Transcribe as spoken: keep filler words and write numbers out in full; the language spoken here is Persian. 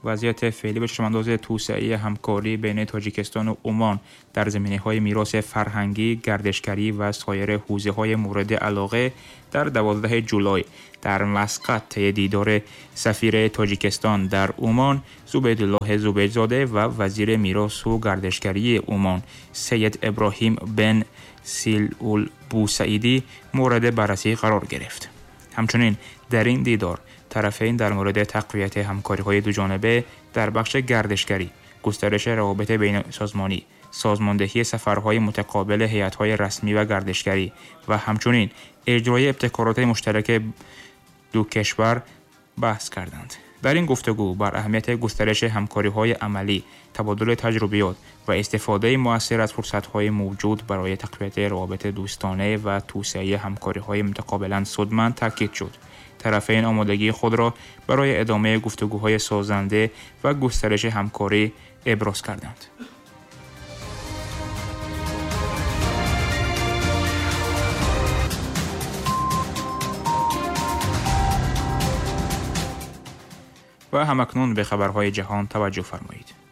وضعیت فعلی به چشمانداز توسعه همکاری بین تاجیکستان و عمان در زمینه‌های میراث فرهنگی، گردشگری و سایر حوزه‌های مورد علاقه در دوازده جولای در مسقط طی دیدار سفیر تاجیکستان در عمان زبیدالله زبیدزاده و وزیر میراث و گردشگری عمان سید ابراهیم بن سیلول بوسعیدی مورد بررسی قرار گرفت. همچنین در این دیدار طرفین در مورد تقویت همکاری‌های دوجانبه در بخش گردشگری، گسترش روابط بین سازمانی، سازماندهی سفرهای متقابل هیئت‌های رسمی و گردشگری و همچنین اجرای ابتکارات مشترک دو کشور بحث کردند. در این گفتگو بر اهمیت گسترش همکاری‌های عملی، تبادل تجربیات و استفاده مؤثر از فرصت‌های موجود برای تقویت روابط دوستانه و توسعه همکاری‌های متقابلاً سودمند تاکید شد. طرفین آمادگی خود را برای ادامه گفتگوهای سازنده و گسترش همکاری ابراز کردند. و همکنون به خبرهای جهان توجه فرمایید.